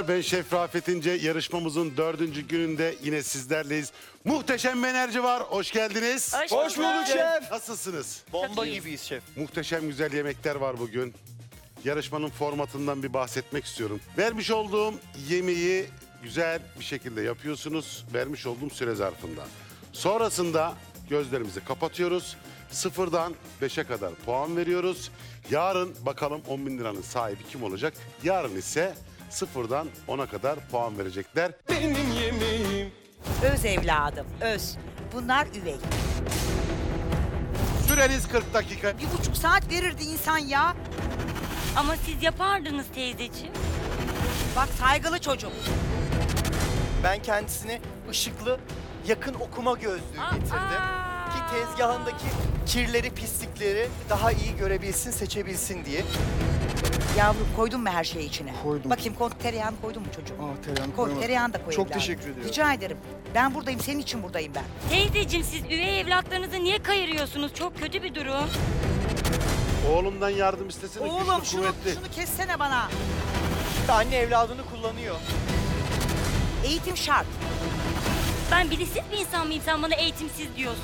Merhaba, ben Şef Rafet İnce. Yarışmamızın 4. gününde yine sizlerleyiz. Muhteşem bir enerji var. Hoş geldiniz. Hoş bulduk şef. Nasılsınız? Bomba gibiyiz şef. Muhteşem güzel yemekler var bugün. Yarışmanın formatından bir bahsetmek istiyorum. Vermiş olduğum yemeği güzel bir şekilde yapıyorsunuz. Vermiş olduğum süre zarfında. Sonrasında gözlerimizi kapatıyoruz. 0'dan 5'e kadar puan veriyoruz. Yarın bakalım 10.000 liranın sahibi kim olacak? Yarın ise 0'dan 10'a kadar puan verecekler. Benim yemeğim. Öz evladım, öz. Bunlar üvey. Süreniz 40 dakika. 1,5 saat verirdi insan ya. Ama siz yapardınız teyzeciğim. Bak saygılı çocuk. Ben kendisine ışıklı, yakın okuma gözlüğü getirdim. Ki tezgahındaki kirleri, pislikleri daha iyi görebilsin, seçebilsin diye. Yavrum koydun mu her şeyi içine? Koydum. Bakayım tereyağını koydun mu çocuğum? Tereyağını Koy, koymadım. tereyağını da koy Çok evladım. teşekkür ediyorum. Rica ederim. Ben buradayım, senin için buradayım ben. Teyzeciğim siz üvey evlatlarınızı niye kayırıyorsunuz? Çok kötü bir durum. Oğlumdan yardım istesene. Oğlum güçlü, şunu kuvvetli. kessene bana. Anne evladını kullanıyor. Eğitim şart. Ben bilisiz bir insan mıyım, sen bana eğitimsiz diyorsun?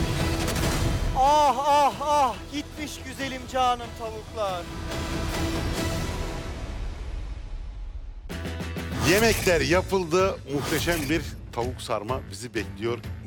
Ah ah ah, gitmiş güzelim canım tavuklar. Yemekler yapıldı. Muhteşem bir tavuk sarma bizi bekliyor.